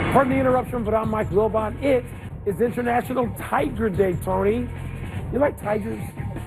Pardon the interruption, but I'm Mike Wilbon. It is International Tiger Day, Tony. You like tigers?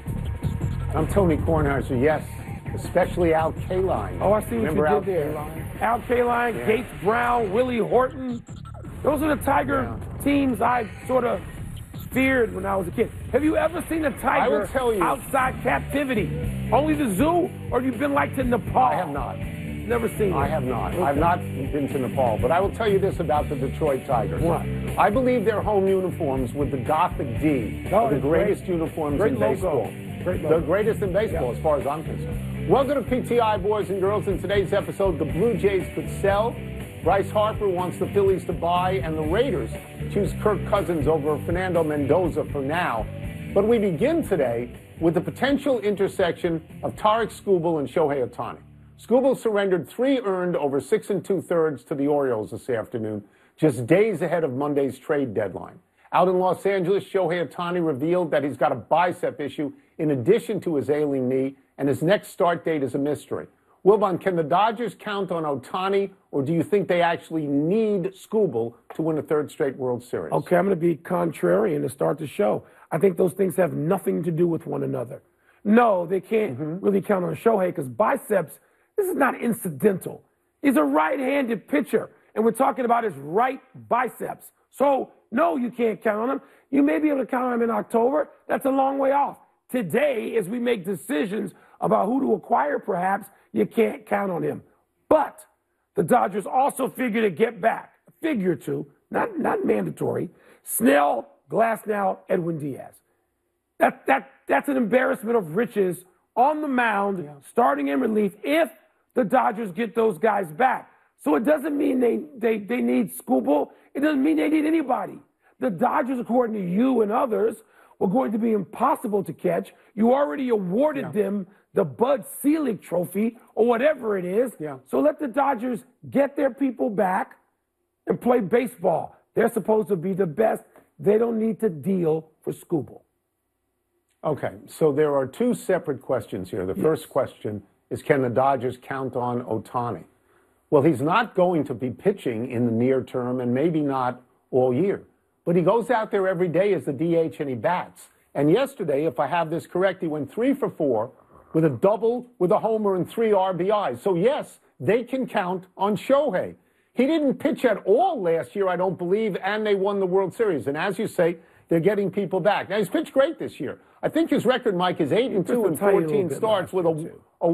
I'm Tony Kornheiser, yes, especially Al Kaline. Oh, I see what Remember you Al did there. Kaline? Al Kaline, Yeah. Gates Brown, Willie Horton. Those are the Tiger teams I sort of feared when I was a kid. Have you ever seen a tiger outside captivity? Only the zoo, or have you been like to Nepal? I have not. Never seen it. I have not. Okay. I've not been to Nepal, but I will tell you this about the Detroit Tigers. What? I believe their home uniforms with the Gothic D are the greatest uniforms in baseball. The greatest in baseball, as far as I'm concerned. Welcome to PTI, boys and girls. In today's episode, the Blue Jays could sell. Bryce Harper wants the Phillies to buy, and the Raiders choose Kirk Cousins over Fernando Mendoza for now. But we begin today with the potential intersection of Tarik Skubal and Shohei Ohtani. Skubal surrendered 3 earned over 6 2/3 to the Orioles this afternoon, just days ahead of Monday's trade deadline. Out in Los Angeles, Shohei Ohtani revealed that he's got a bicep issue in addition to his ailing knee, and his next start date is a mystery. Wilbon, can the Dodgers count on Ohtani, or do you think they actually need Skubal to win a third straight World Series? Okay, I'm going to be contrarian to start the show. I think those things have nothing to do with one another. No, they can't really count on Shohei because biceps, this is not incidental. He's a right-handed pitcher, and we're talking about his right biceps. So, no, you can't count on him. You may be able to count on him in October. That's a long way off. Today, as we make decisions about who to acquire, perhaps, you can't count on him. But the Dodgers also figure to get back, figure to, not mandatory, Snell, Glasnow, Edwin Diaz. That's an embarrassment of riches on the mound, starting in relief, if the Dodgers get those guys back. So it doesn't mean they need Skubal. It doesn't mean they need anybody. The Dodgers, according to you and others, were going to be impossible to catch. You already awarded them the Bud Selig Trophy or whatever it is. So let the Dodgers get their people back and play baseball. They're supposed to be the best. They don't need to deal for Skubal. Okay, so there are 2 separate questions here. The first question is, can the Dodgers count on Ohtani? Well, he's not going to be pitching in the near term and maybe not all year. But he goes out there every day as the DH and he bats. And yesterday, if I have this correct, he went 3 for 4 with a double, with a homer, and 3 RBIs. So, yes, they can count on Shohei. He didn't pitch at all last year, I don't believe, and they won the World Series. And as you say, they're getting people back. Now, he's pitched great this year. I think his record, Mike, is 8-2 and 14 starts with a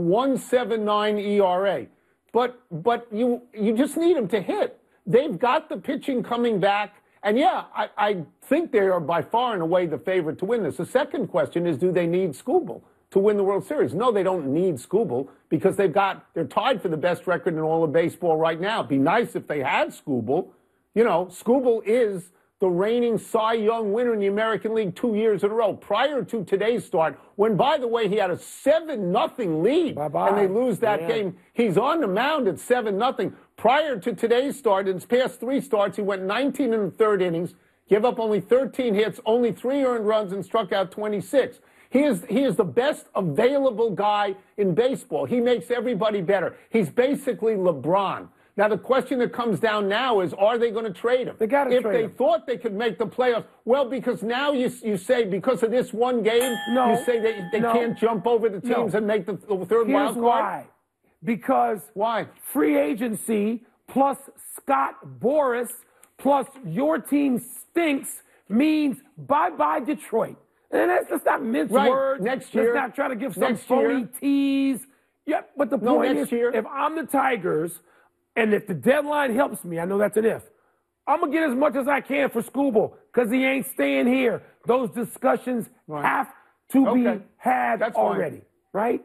1.79 ERA. But you just need him to hit. They've got the pitching coming back. And, yeah, I think they are by far and away the favorite to win this. The second question is, do they need Skubal to win the World Series? No, they don't need Skubal because they're tied for the best record in all of baseball right now. It'd be nice if they had Skubal. You know, Skubal is the reigning Cy Young winner in the American League 2 years in a row, prior to today's start, when, by the way, he had a 7-0 lead, and they lose that game. He's on the mound at 7-0. Prior to today's start, in his past 3 starts, he went 19 in the third innings, gave up only 13 hits, only 3 earned runs, and struck out 26. He is the best available guy in baseball. He makes everybody better. He's basically LeBron. Now, the question that comes down now is, are they going to trade him? They got to trade him. If they thought they could make the playoffs, well, because now you say because of this one game, you say they can't jump over the teams and make the third wild card? Here's why. Because free agency plus Scott Boras plus your team stinks means bye-bye Detroit. And let's not mince words. Next year. Let's not try to give some phony tease. Yeah, but the point is, if I'm the Tigers, and if the deadline helps me, I know that's an if, I'm going to get as much as I can for Skubal because he ain't staying here. Those discussions have to be had already, right?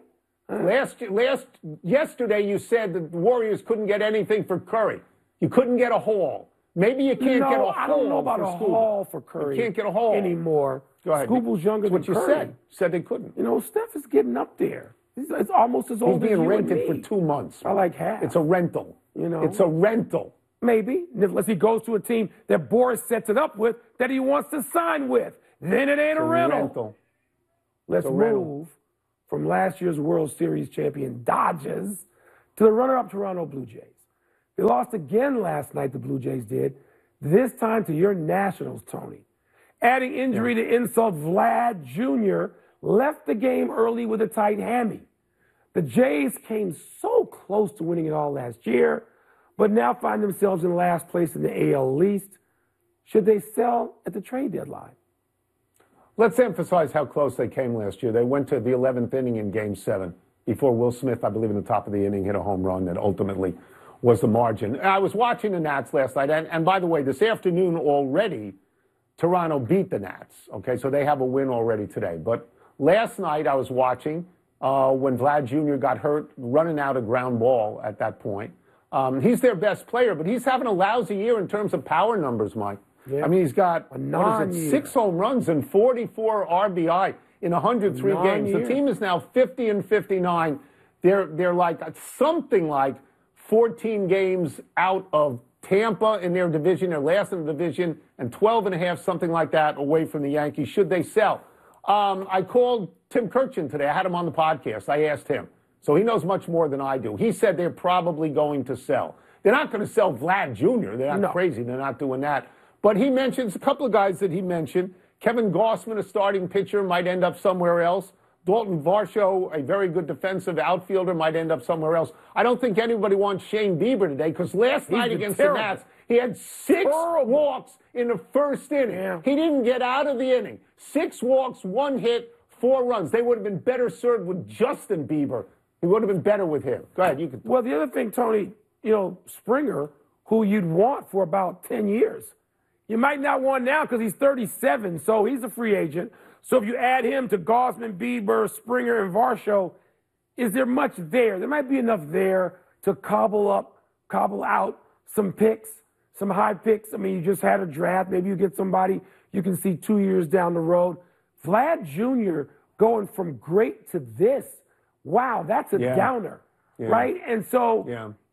Yesterday you said that the Warriors couldn't get anything for Curry. You couldn't get a haul. Maybe you can't get a haul. I don't know about a haul for Curry. You can't get a haul anymore. Go ahead. Skubal's younger than Curry. What you said they couldn't. You know, Steph is getting up there. It's almost as old as you and me. He's being rented for 2 months. I like half. It's a rental. You know, it's a rental. Maybe, unless he goes to a team that Boras sets it up with, that he wants to sign with. Then it ain't a rental. Let's move from last year's World Series champion Dodgers to the runner-up Toronto Blue Jays. They lost again last night, the Blue Jays did, This time to your Nationals, Tony. Adding injury to insult, Vlad Jr. left the game early with a tight hammy. The Jays came so close to winning it all last year, but now find themselves in last place in the AL East. Should they sell at the trade deadline? Let's emphasize how close they came last year. They went to the 11th inning in Game 7 before Will Smith, I believe, in the top of the inning, hit a home run that ultimately was the margin. I was watching the Nats last night, and by the way, this afternoon already, Toronto beat the Nats. Okay, so they have a win already today. But last night I was watching when Vlad Jr. got hurt, running out a ground ball at that point. He's their best player, but he's having a lousy year in terms of power numbers, Mike. Yeah. I mean, he's got 6 home runs and 44 RBI in 103 games. The team is now 50 and 59. They're like something like 14 games out of Tampa in their division. They're last in the division, and 12 and a half, something like that, away from the Yankees. Should they sell? I called Tim Kurkjian today. I had him on the podcast. I asked him. So he knows much more than I do. He said they're probably going to sell. They're not going to sell Vlad Jr. They're not crazy. They're not doing that. But he mentions a couple of guys that he mentioned. Kevin Gossman, a starting pitcher, might end up somewhere else. Dalton Varsho, a very good defensive outfielder, might end up somewhere else. I don't think anybody wants Shane Bieber today because last night against the Nats, he had 6 walks in the first inning. Yeah. He didn't get out of the inning. 6 walks, 1 hit, 4 runs. They would have been better served with Justin Bieber. He would have been better with him. Go ahead. You can. Well, the other thing, Tony, Springer, who you'd want for about 10 years. You might not want now because he's 37, so he's a free agent. So if you add him to Gausman, Bieber, Springer, and Varsho, is there much there? There might be enough there to cobble out some picks, some high picks. I mean, you just had a draft. Maybe you get somebody you can see 2 years down the road. Vlad Jr. going from great to this, wow, that's a downer, right? And so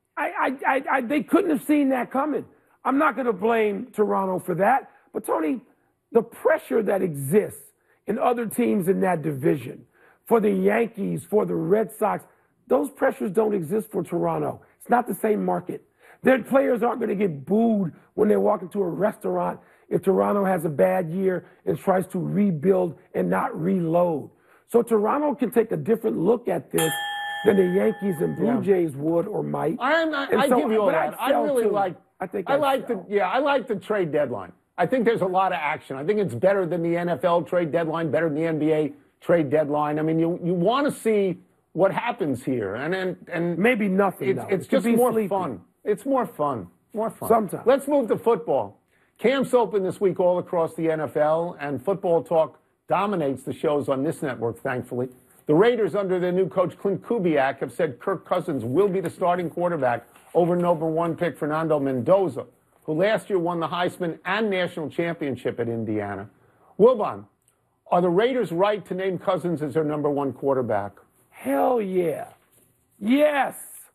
they couldn't have seen that coming. I'm not going to blame Toronto for that. But, Tony, the pressure that exists in other teams in that division, for the Yankees, for the Red Sox, those pressures don't exist for Toronto. It's not the same market. Their players aren't going to get booed when they walk into a restaurant if Toronto has a bad year and tries to rebuild and not reload. So Toronto can take a different look at this than the Yankees and Blue Jays would or might. I give you all that. I like the trade deadline. I think there's a lot of action. I think it's better than the NFL trade deadline, better than the NBA trade deadline. I mean, you want to see what happens here, and maybe nothing. It's just more fun. It's more fun. Sometimes. Let's move to football. Camps open this week all across the NFL, and Football Talk dominates the shows on this network, thankfully. The Raiders, under their new coach Clint Kubiak, have said Kirk Cousins will be the starting quarterback over number 1 pick Fernando Mendoza, who last year won the Heisman and national championship at Indiana. Wilbon, are the Raiders right to name Cousins as their number 1 quarterback? Hell yeah. Yes.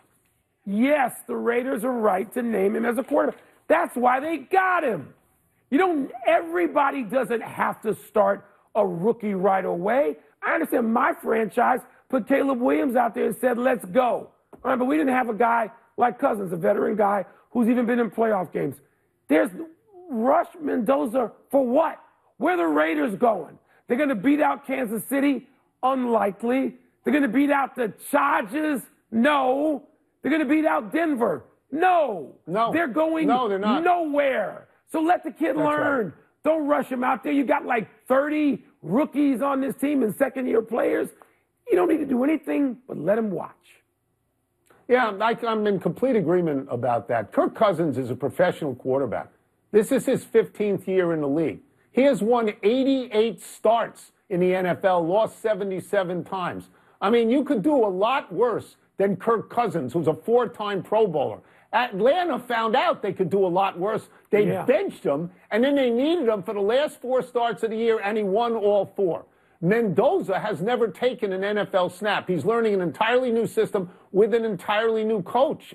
Yes, the Raiders are right to name him as a quarterback. That's why they got him. Everybody doesn't have to start a rookie right away. I understand my franchise put Caleb Williams out there and said, let's go. All right, but we didn't have a guy like Cousins, a veteran guy who's even been in playoff games. There's Rush Mendoza for what? Where are the Raiders going? They're going to beat out Kansas City? Unlikely. They're going to beat out the Chargers? No. They're going to beat out Denver? No. They're going they're not. Nowhere. So let the kid learn. Right. Don't rush him out there. You got like 30 rookies on this team and second-year players. You don't need to do anything but let him watch. Yeah, I'm in complete agreement about that. Kirk Cousins is a professional quarterback. This is his 15th year in the league. He has won 88 starts in the NFL, lost 77 times. I mean, you could do a lot worse than Kirk Cousins, who's a 4-time Pro Bowler. Atlanta found out they could do a lot worse. They benched him, and then they needed him for the last 4 starts of the year, and he won all 4. Mendoza has never taken an NFL snap. He's learning an entirely new system with an entirely new coach.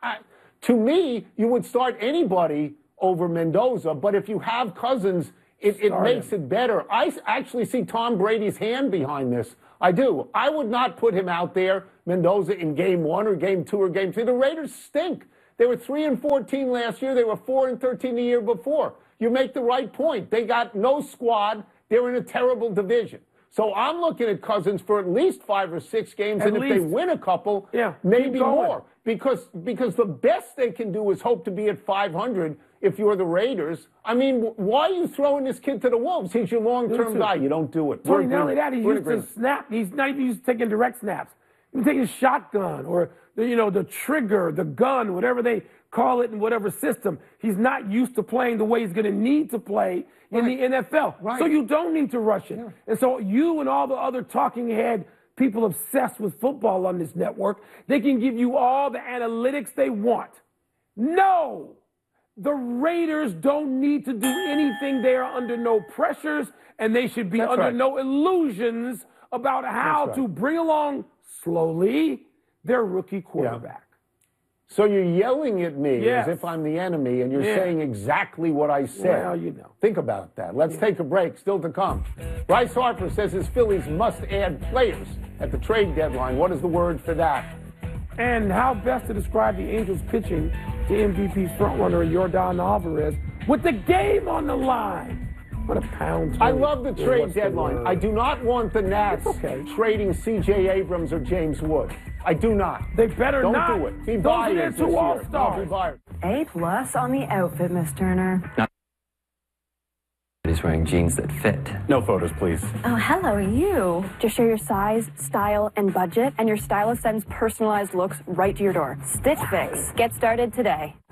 To me, you would start anybody over Mendoza, but if you have Cousins, it makes it better. I actually see Tom Brady's hand behind this. I do. I would not put him out there, Mendoza, in game 1 or game 2 or game 3. The Raiders stink. They were 3-14 last year. They were 4-13 the year before. You make the right point. They got no squad. They're in a terrible division. So I'm looking at Cousins for at least 5 or 6 games, and if they win a couple, maybe more. Because the best they can do is hope to be at 500 if you're the Raiders. I mean, why are you throwing this kid to the Wolves? He's your long-term guy. You don't do it. Tony, not only that, he's used to snap. He's not even used to taking direct snaps. He's taking shotgun or, the trigger, the gun, whatever they call it in whatever system. He's not used to playing the way he's going to need to play in the NFL. Right. So you don't need to rush it. Yeah. And so you and all the other talking head people obsessed with football on this network, they can give you all the analytics they want. No! The Raiders don't need to do anything. They are under no pressures, and they should be under no illusions about how to bring along slowly their rookie quarterback. So you're yelling at me as if I'm the enemy, and you're saying exactly what I said. Well, Think about that. Let's take a break. Still to come. Bryce Harper says his Phillies must add players at the trade deadline. What is the word for that? And how best to describe the Angels pitching to MVP frontrunner Yordan Alvarez with the game on the line. What a pound. I love the trade deadline. I do not want the Nats trading C.J. Abrams or James Wood. I do not. They better not. Don't do it. Be buyers this year. All-stars. Be buyers. A+ on the outfit, Miss Turner. He's wearing jeans that fit. No photos, please. Oh, hello, you. Just share your size, style, and budget, and your stylist sends personalized looks right to your door. Stitch Fix. Get started today.